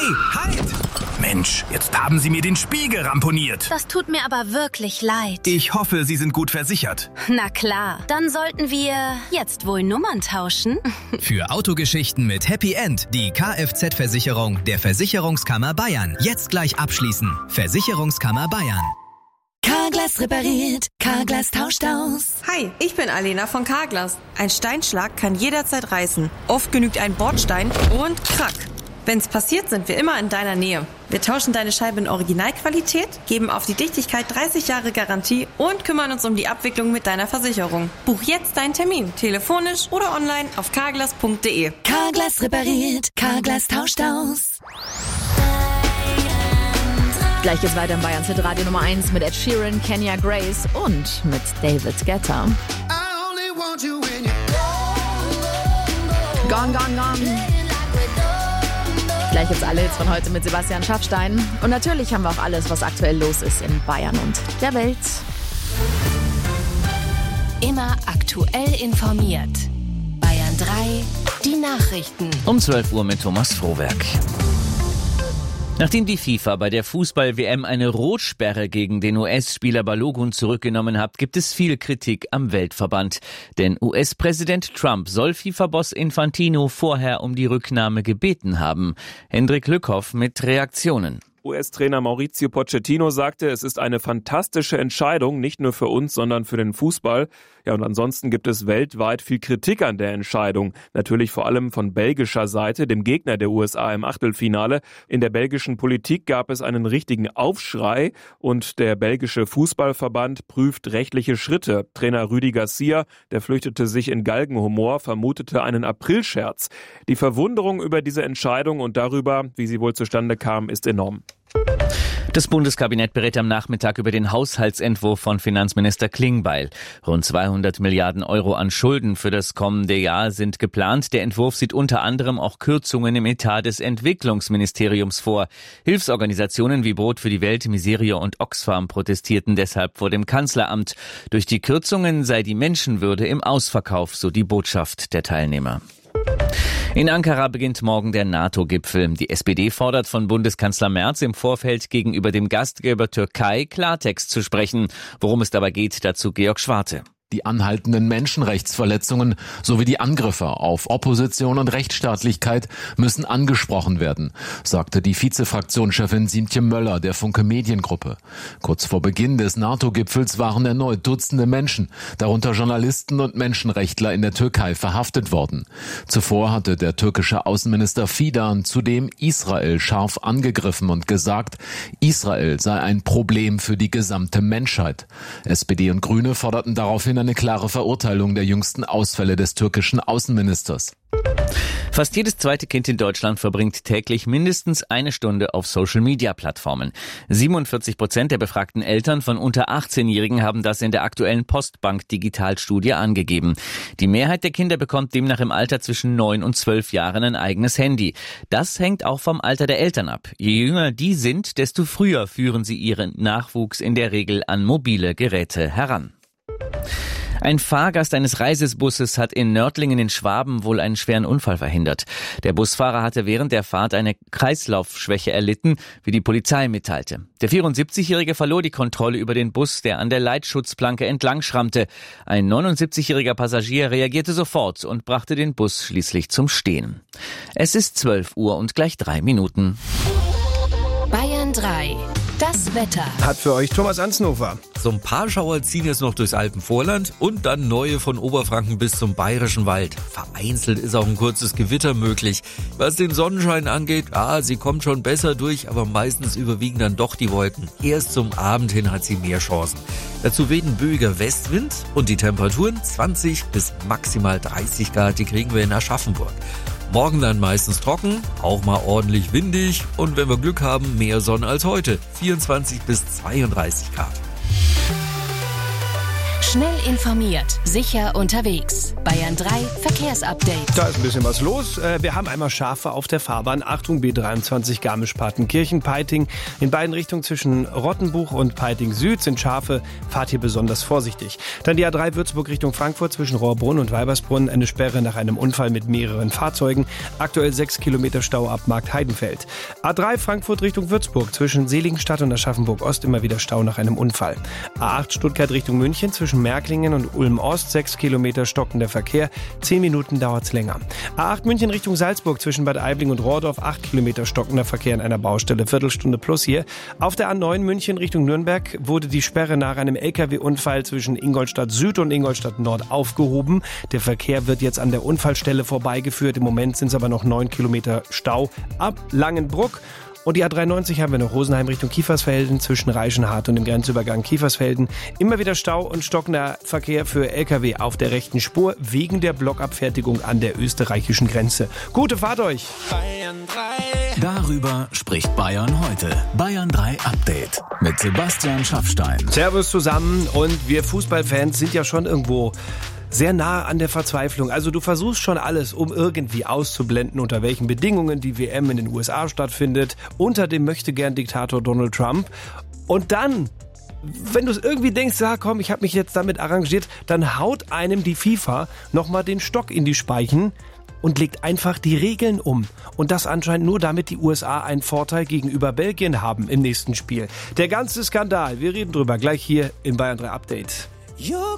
halt! Mensch, jetzt haben Sie mir den Spiegel ramponiert. Das tut mir aber wirklich leid. Ich hoffe, Sie sind gut versichert. Na klar, dann sollten wir jetzt wohl Nummern tauschen. Für Autogeschichten mit Happy End die Kfz-Versicherung der Versicherungskammer Bayern. Jetzt gleich abschließen. Versicherungskammer Bayern. Carglass repariert, Carglass tauscht aus. Hi, ich bin Alena von Carglass. Ein Steinschlag kann jederzeit reißen. Oft genügt ein Bordstein und krack. Wenn's passiert, sind wir immer in deiner Nähe. Wir tauschen deine Scheibe in Originalqualität, geben auf die Dichtigkeit 30 Jahre Garantie und kümmern uns um die Abwicklung mit deiner Versicherung. Buch jetzt deinen Termin, telefonisch oder online auf carglass.de. Carglass repariert, Carglass tauscht aus. Gleich geht's weiter in Bayerns Hit Radio Nummer 1 mit Ed Sheeran, Kenya Grace und mit David Guetta. Gone, gone, gone. Gleich jetzt alle Hits von heute mit Sebastian Schaffstein. Und natürlich haben wir auch alles, was aktuell los ist in Bayern und der Welt. Immer aktuell informiert. Bayern 3, die Nachrichten. Um 12 Uhr mit Thomas Frohberg. Nachdem die FIFA bei der Fußball-WM eine Rotsperre gegen den US-Spieler Balogun zurückgenommen hat, gibt es viel Kritik am Weltverband. Denn US-Präsident Trump soll FIFA-Boss Infantino vorher um die Rücknahme gebeten haben. Hendrik Lückhoff mit Reaktionen. US-Trainer Mauricio Pochettino sagte, es ist eine fantastische Entscheidung, nicht nur für uns, sondern für den Fußball. Ja, und ansonsten gibt es weltweit viel Kritik an der Entscheidung. Natürlich vor allem von belgischer Seite, dem Gegner der USA im Achtelfinale. In der belgischen Politik gab es einen richtigen Aufschrei und der belgische Fußballverband prüft rechtliche Schritte. Trainer Rudi Garcia, der flüchtete sich in Galgenhumor, vermutete einen Aprilscherz. Die Verwunderung über diese Entscheidung und darüber, wie sie wohl zustande kam, ist enorm. Das Bundeskabinett berät am Nachmittag über den Haushaltsentwurf von Finanzminister Klingbeil. Rund 200 Milliarden Euro an Schulden für das kommende Jahr sind geplant. Der Entwurf sieht unter anderem auch Kürzungen im Etat des Entwicklungsministeriums vor. Hilfsorganisationen wie Brot für die Welt, Miseria und Oxfam protestierten deshalb vor dem Kanzleramt. Durch die Kürzungen sei die Menschenwürde im Ausverkauf, so die Botschaft der Teilnehmer. In Ankara beginnt morgen der NATO-Gipfel. Die SPD fordert von Bundeskanzler Merz im Vorfeld gegenüber dem Gastgeber Türkei Klartext zu sprechen. Worum es dabei geht, dazu Georg Schwarte. Die anhaltenden Menschenrechtsverletzungen sowie die Angriffe auf Opposition und Rechtsstaatlichkeit müssen angesprochen werden, sagte die Vizefraktionschefin Siemtje Möller der Funke Mediengruppe. Kurz vor Beginn des NATO-Gipfels waren erneut Dutzende Menschen, darunter Journalisten und Menschenrechtler in der Türkei, verhaftet worden. Zuvor hatte der türkische Außenminister Fidan zudem Israel scharf angegriffen und gesagt, Israel sei ein Problem für die gesamte Menschheit. SPD und Grüne forderten daraufhin eine klare Verurteilung der jüngsten Ausfälle des türkischen Außenministers. Fast jedes zweite Kind in Deutschland verbringt täglich mindestens eine Stunde auf Social-Media-Plattformen. 47% der befragten Eltern von unter 18-Jährigen haben das in der aktuellen Postbank-Digitalstudie angegeben. Die Mehrheit der Kinder bekommt demnach im Alter zwischen 9 und 12 Jahren ein eigenes Handy. Das hängt auch vom Alter der Eltern ab. Je jünger die sind, desto früher führen sie ihren Nachwuchs in der Regel an mobile Geräte heran. Ein Fahrgast eines Reisebusses hat in Nördlingen in Schwaben wohl einen schweren Unfall verhindert. Der Busfahrer hatte während der Fahrt eine Kreislaufschwäche erlitten, wie die Polizei mitteilte. Der 74-Jährige verlor die Kontrolle über den Bus, der an der Leitschutzplanke entlang schrammte. Ein 79-jähriger Passagier reagierte sofort und brachte den Bus schließlich zum Stehen. Es ist 12 Uhr und gleich 3 Minuten. Bayern 3. Das Wetter. Hat für euch Thomas Ansnofer. So ein paar Schauer ziehen jetzt noch durchs Alpenvorland und dann neue von Oberfranken bis zum Bayerischen Wald. Vereinzelt ist auch ein kurzes Gewitter möglich. Was den Sonnenschein angeht, sie kommt schon besser durch, aber meistens überwiegen dann doch die Wolken. Erst zum Abend hin hat sie mehr Chancen. Dazu weht ein böiger Westwind und die Temperaturen 20 bis maximal 30 Grad, die kriegen wir in Aschaffenburg. Morgen dann meistens trocken, auch mal ordentlich windig und wenn wir Glück haben, mehr Sonne als heute, 24 bis 32 Grad. Schnell informiert, sicher unterwegs. Bayern 3 Verkehrsupdate. Da ist ein bisschen was los. Wir haben einmal Schafe auf der Fahrbahn. Achtung, B23 Garmisch-Partenkirchen-Peiting. In beiden Richtungen zwischen Rottenbuch und Peiting Süd sind Schafe. Fahrt hier besonders vorsichtig. Dann die A3 Würzburg Richtung Frankfurt zwischen Rohrbrunn und Weibersbrunn. Eine Sperre nach einem Unfall mit mehreren Fahrzeugen. Aktuell 6 Kilometer Stau ab Markt Heidenfeld. A3 Frankfurt Richtung Würzburg zwischen Seligenstadt und Aschaffenburg-Ost immer wieder Stau nach einem Unfall. A8 Stuttgart Richtung München zwischen Märklingen und Ulm-Ost 6 Kilometer stockender Verkehr. 10 Minuten dauert's länger. A8 München Richtung Salzburg zwischen Bad Aibling und Rohrdorf 8 Kilometer stockender Verkehr in einer Baustelle. Viertelstunde plus hier. Auf der A9 München Richtung Nürnberg wurde die Sperre nach einem LKW-Unfall zwischen Ingolstadt Süd und Ingolstadt Nord aufgehoben. Der Verkehr wird jetzt an der Unfallstelle vorbeigeführt. Im Moment sind es aber noch 9 Kilometer Stau ab Langenbruck. Und die A93 haben wir noch Rosenheim Richtung Kiefersfelden zwischen Reichenhart und dem Grenzübergang Kiefersfelden. Immer wieder Stau und stockender Verkehr für LKW auf der rechten Spur wegen der Blockabfertigung an der österreichischen Grenze. Gute Fahrt euch! Bayern 3. Darüber spricht Bayern heute. Bayern 3 Update mit Sebastian Schaffstein. Servus zusammen, und wir Fußballfans sind ja schon irgendwo sehr nah an der Verzweiflung. Also du versuchst schon alles, um irgendwie auszublenden, unter welchen Bedingungen die WM in den USA stattfindet, unter dem Möchtegern-Diktator Donald Trump. Und dann, wenn du es irgendwie denkst, ja komm, ich habe mich jetzt damit arrangiert, dann haut einem die FIFA nochmal den Stock in die Speichen und legt einfach die Regeln um. Und das anscheinend nur, damit die USA einen Vorteil gegenüber Belgien haben im nächsten Spiel. Der ganze Skandal, wir reden drüber gleich hier im Bayern 3 Update.